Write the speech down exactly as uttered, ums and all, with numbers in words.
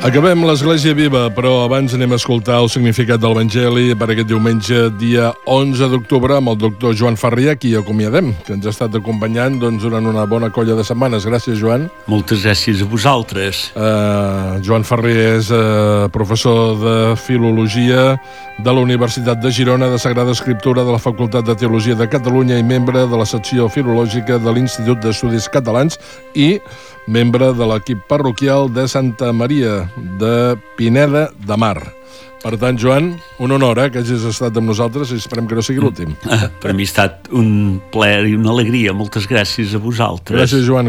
Acabem l'Església Viva, però abans anem a escoltar el significat de l'Evangeli per aquest diumenge, dia onze d'octubre, amb el doctor Joan Ferrià, qui acomiadem, que ens ha estat acompanyant doncs, durant una bona colla de setmanes. Gràcies, Joan. Moltes gràcies a vosaltres. Uh, Joan Ferrià és uh, professor de Filologia de la Universitat de Girona, de Sagrada Escriptura de la Facultat de Teologia de Catalunya i membre de la secció filològica de l'Institut d'Estudis Catalans i membre de l'equip parroquial de Santa Maria de Pineda de Mar. Per tant, Joan, un honor eh, que hagis estat amb nosaltres i esperem que no sigui l'últim. Per mi ha estat un plaer i una alegria. Moltes gràcies a vosaltres. Gràcies, Joan.